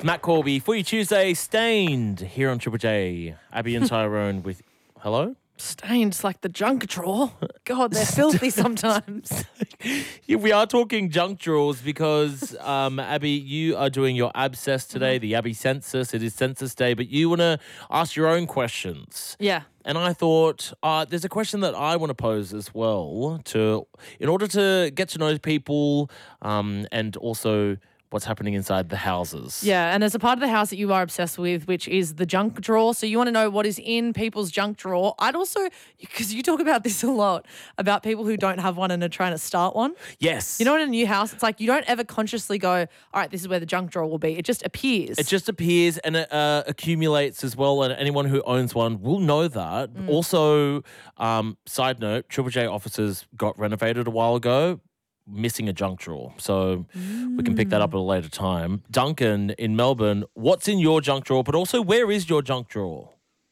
Matt Corby for your Tuesday Stained here on Triple J. Abby and Tyrone with hello. Stained like the junk drawer. God, they're filthy sometimes. Yeah, we are talking junk drawers because Abby, you are doing your abscess today, the Abby Census. It is Census Day, but you want to ask your own questions. Yeah. And I thought there's a question that I want to pose as well in order to get to know people and also what's happening inside the houses. Yeah, and there's a part of the house that you are obsessed with, which is the junk drawer. So you want to know what is in people's junk drawer. I'd also, because you talk about this a lot, about people who don't have one and are trying to start one. Yes. You know, in a new house, it's like you don't ever consciously go, all right, this is where the junk drawer will be. It just appears. It just appears and it accumulates as well, and anyone who owns one will know that. Also, side note, Triple J offices got renovated a while ago, missing a junk drawer. So we can pick that up at a later time. Duncan in Melbourne, what's in your junk drawer, but also where is your junk drawer?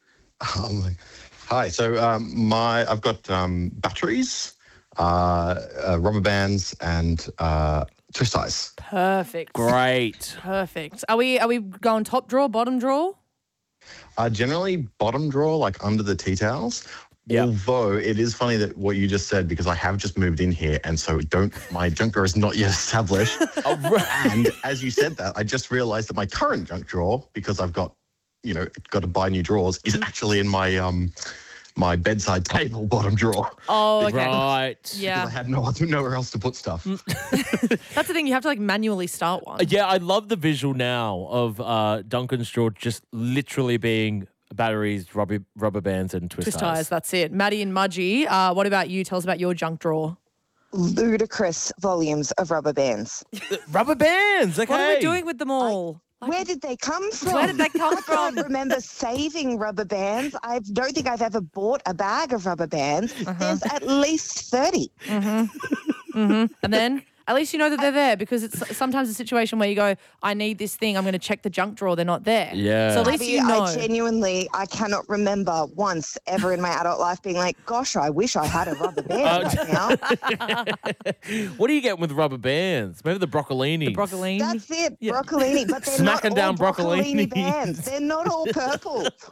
Hi. So I've got batteries, rubber bands, and twist ties. Perfect. Great. Perfect. Are we going top drawer, bottom drawer? Generally bottom drawer, like under the tea towels. Yep. Although it is funny that what you just said, because I have just moved in here, and so my junk drawer is not yet established. And as you said that, I just realized that my current junk drawer, because I've got to buy new drawers, is actually in my my bedside table bottom drawer. Oh, okay. Right. Yeah. Because I had nowhere else to put stuff. That's the thing. You have to like manually start one. Yeah, I love the visual now of Duncan's drawer just literally being batteries, rubber bands, and twist ties. That's it. Maddie and Mudgy, what about you? Tell us about your junk drawer. Ludicrous volumes of rubber bands. Rubber bands, okay. What are we doing with them all? Where did they come from? Where did they come I from? can't remember saving rubber bands. I don't think I've ever bought a bag of rubber bands. There's at least 30. And then at least you know that they're there, because it's sometimes a situation where you go, I need this thing, I'm going to check the junk drawer, they're not there. Yeah. So at least Abby, you know. I cannot remember once ever in my adult life being like, gosh, I wish I had a rubber band right now. What do you get with rubber bands? Maybe the broccolini. The broccolini. That's it, Yeah. broccolini. But they're Smacking not all down broccolini broccolini bands. They're not all purple.